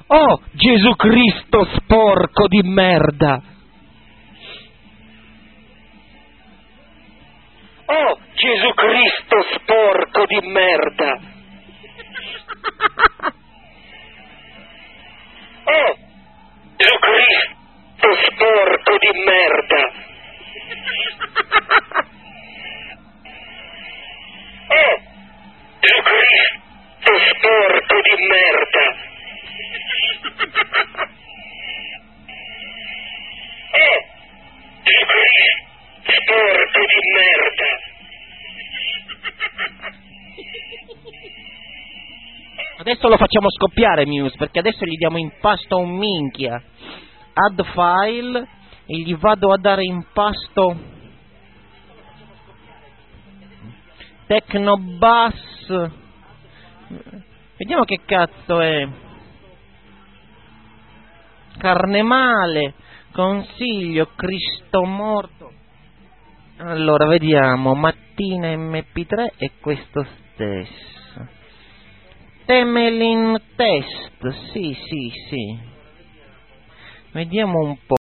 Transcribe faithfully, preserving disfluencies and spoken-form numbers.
Oh, Gesù Cristo sporco di merda! Oh, Gesù Cristo sporco di merda! Oh, Gesù Cristo sporco di merda! Oh, Gesù Cristo sporco di merda! Oh, Gesù Cristo sporco di merda! Adesso lo facciamo scoppiare Muse, perché adesso gli diamo in pasto un minchia. Add file e gli vado a dare in pasto Tecnobass. Vediamo che cazzo è. Carnemale, consiglio, Cristo morto. Allora, vediamo, mattina M P tre è questo stesso. Temelin test, sì, sì, sì. Vediamo un po'.